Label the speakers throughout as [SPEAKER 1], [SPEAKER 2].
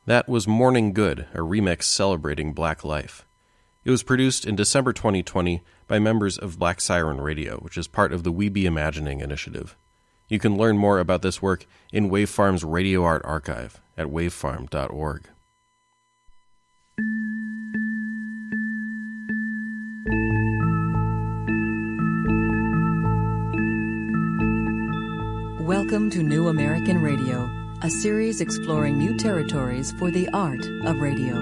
[SPEAKER 1] That was Morning Good, a remix celebrating Black life. It was produced in December 2020 by members of Black Siren Radio, which is part of the We Be Imagining initiative. You can learn more about this work in Wave Farm's Radio Art Archive at wavefarm.org.
[SPEAKER 2] Welcome to New American Radio, a series exploring new territories for the art of radio.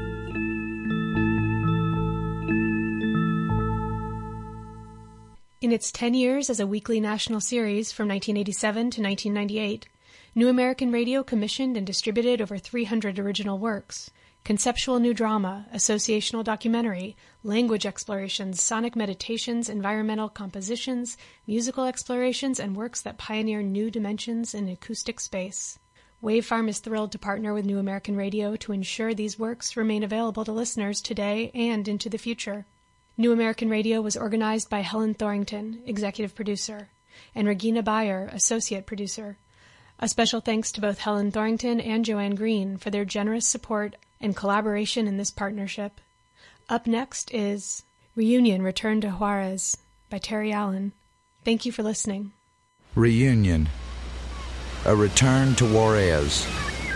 [SPEAKER 3] In its 10 years as a weekly national series from 1987 to 1998, New American Radio commissioned and distributed over 300 original works. Conceptual new drama, associational documentary, language explorations, sonic meditations, environmental compositions, musical explorations, and works that pioneer new dimensions in acoustic space. Wave Farm is thrilled to partner with New American Radio to ensure these works remain available to listeners today and into the future. New American Radio was organized by Helen Thorington, executive producer, and Regina Bayer, associate producer. A special thanks to both Helen Thorington and Joanne Green for their generous support and collaboration in this partnership. Up next is Reunion Return to Juarez by Terry Allen. Thank you for listening.
[SPEAKER 4] Reunion, a return to Juarez.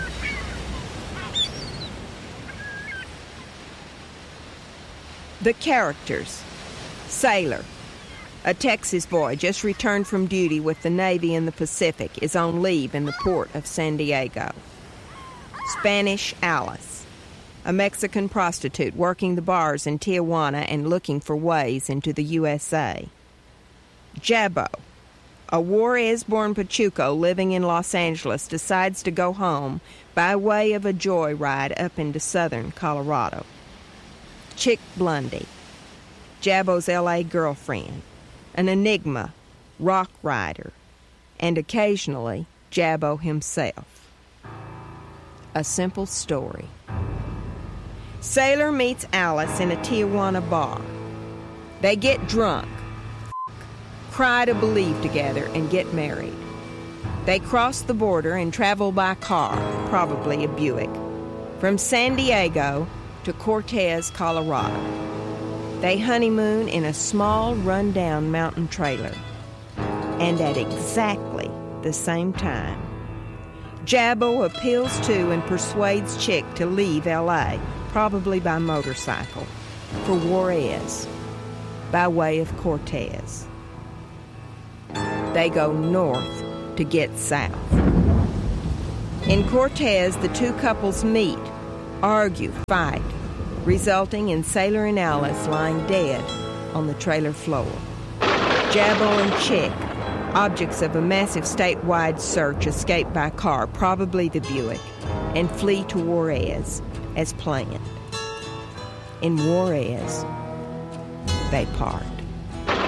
[SPEAKER 5] The characters. Sailor, a Texas boy just returned from duty with the Navy in the Pacific, is on leave in the port of San Diego. Spanish Alice, a Mexican prostitute working the bars in Tijuana and looking for ways into the USA. Jabo, a Juarez-born Pachuco living in Los Angeles, decides to go home by way of a joyride up into southern Colorado. Chick Blundy, Jabo's L.A. girlfriend, an enigma, rock rider, and occasionally Jabo himself. A simple story. Sailor meets Alice in a Tijuana bar. They get drunk, cry to believe together, and get married. They cross the border and travel by car, probably a Buick, from San Diego to Cortez, Colorado. They honeymoon in a small, run-down mountain trailer. And at exactly the same time, Jabo appeals to and persuades Chick to leave L.A., probably by motorcycle, for Juarez, by way of Cortez. They go north to get south. In Cortez, the two couples meet, argue, fight, resulting in Sailor and Alice lying dead on the trailer floor. Jabo and Chick, objects of a massive statewide search, escape by car, probably the Buick, and flee to Juarez as planned. In Juarez, they part.